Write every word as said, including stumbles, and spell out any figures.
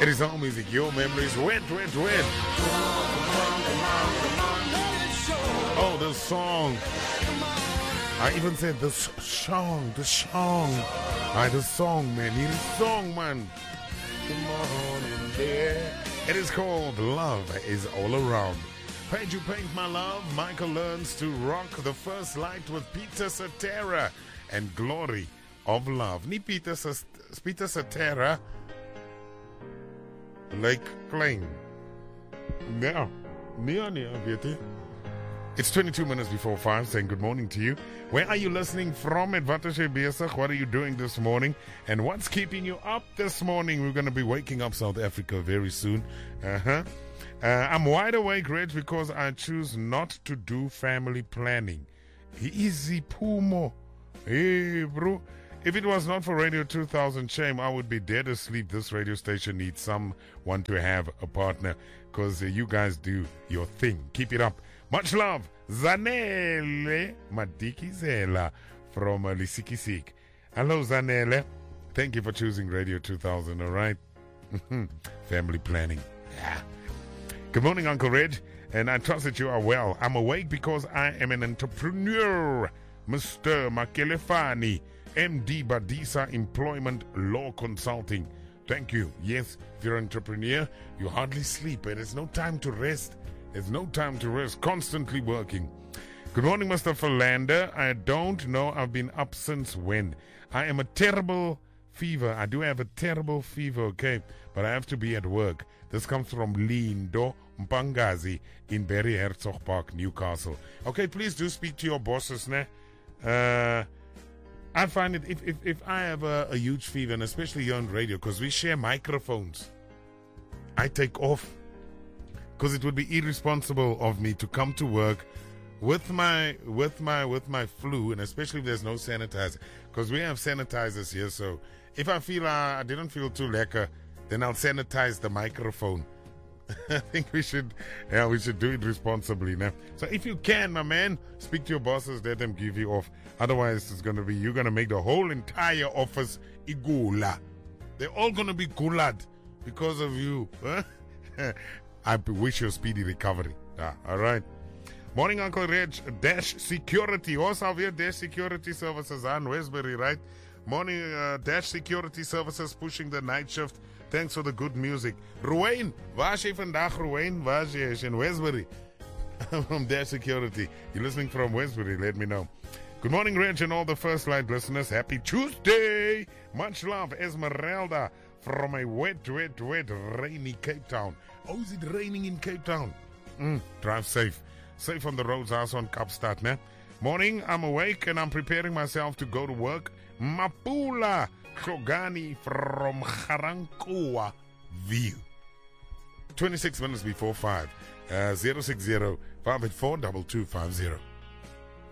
It is all music, your memories, wet, wet, wet. Oh, the song. I even said the song, the song. I the song, man. It is song, man. Come on in there. It is called Love is All Around. Paint You Paint My Love. Michael learns to rock the first light with Peter Cetera and Glory of Love. Nie Peter, Peter Cetera. Like Klein. No. Nee, nee, weet jy. It's twenty-two minutes before five, saying good morning to you. Where are you listening from? At wat is jy besig? What are you doing this morning? And what's keeping you up this morning? We're going to be waking up South Africa very soon. Uh-huh. Uh, I'm wide awake, Reg, because I choose not to do family planning. Easy Pumo. Hey, bro. If it was not for Radio two thousand, shame, I would be dead asleep. This radio station needs someone to have a partner, because uh, you guys do your thing. Keep it up. Much love. Zanele Madikizela from uh, Lisikisik. Hello, Zanele. Thank you for choosing Radio two thousand, all right? Family planning. Yeah. Good morning, Uncle Reg, and I trust that you are well. I'm awake because I am an entrepreneur, Mister Makelefani. M D Badisa Employment Law Consulting. Thank you. Yes, if you're an entrepreneur, you hardly sleep. There's no time to rest. There's no time to rest. Constantly working. Good morning, Mister Philander. I don't know. I've been up since when? I am a terrible fever. I do have a terrible fever, okay? But I have to be at work. This comes from Lindo Mpangazi in Berry Herzog Park, Newcastle. Okay, please do speak to your bosses, ne? Uh... I find it, if, if, if I have a, a huge fever, and especially here on radio, because we share microphones, I take off. Because it would be irresponsible of me to come to work with my with my with my flu, and especially if there's no sanitizer. Because we have sanitizers here, so if I feel uh, I didn't feel too lekker, then I'll sanitize the microphone. I think we should, yeah, we should do it responsibly now. So if you can, my man, speak to your bosses, let them give you off. Otherwise, it's going to be, you're going to make the whole entire office igula. They're all going to be gulad because of you. Huh? I wish you a speedy recovery. Ah, all right. Morning, Uncle Reg. Dash Security. Also, we have Dash Security Services on Westbury, right? Morning, uh, Dash Security Services pushing the night shift. Thanks for the good music. Ruwain, waar is jy vandag, Ruwain? Waar is jy? Is jy in Westbury? From Dash Security. You're listening from Westbury, let me know. Good morning, Reg, and all the First Light listeners. Happy Tuesday. Much love, Esmeralda, from a wet, wet, wet, rainy Cape Town. Oh, is it raining in Cape Town? Mm, drive safe. Safe on the roads, also on Kapstad, ne? Morning, I'm awake and I'm preparing myself to go to work. Mapula Khogani from Garankuwa View. twenty-six minutes before five. Uh, zero six zero, five eight four, two two five zero.